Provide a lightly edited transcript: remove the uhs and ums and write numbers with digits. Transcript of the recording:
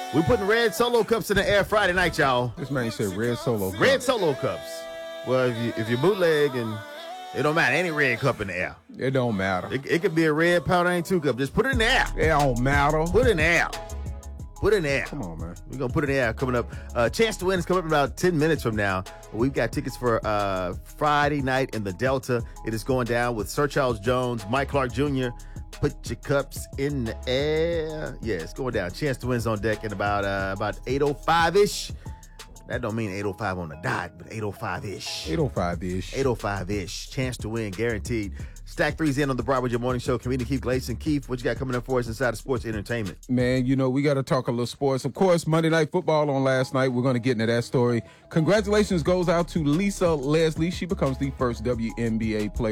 We putting red Solo cups in the air Friday night, y'all. This man said red Solo. Red Solo cups. Well, if you bootleg and it don't matter, any red cup in the air. It don't matter. It could be a red Powder Ain't 2 cup. Just put it in the air. It don't matter. Put it in the air. Put it in the air. Come on, man. We're going to put it in the air coming up. Chance to Win is coming up in about 10 minutes from now. We've got tickets for Friday night in the Delta. It is going down with Sir Charles Jones, Mike Clark Jr. Put your cups in the air. Yeah, it's going down. Chance to Win's on deck in about 8:05-ish. That don't mean 8:05 on the dot, but 8:05-ish. 8:05-ish. 8:05-ish. Chance to Win, guaranteed. Stack Three's in on the Broadway Your Morning Show. Comedian Keith Gleason. Keith, what you got coming up for us inside of sports entertainment? Man, we got to talk a little sports. Of course, Monday Night Football on last night. We're going to get into that story. Congratulations goes out to Lisa Leslie. She becomes the first WNBA player